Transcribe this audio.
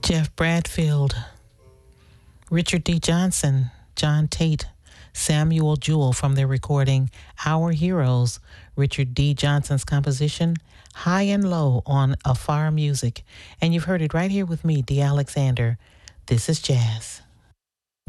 Jeff Bradfield, Richard D. Johnson, John Tate, Samuel Jewell from their recording Our Heroes, Richard D. Johnson's composition High and Low on Afar Music. And you've heard it right here with me, Dee Alexander. This is Jazz.